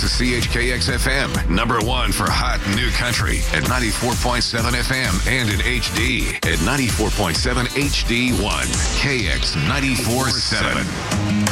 to CHKX FM, number one for hot new country at 94.7 FM and in HD at 94.7 HD1. KX 94.7.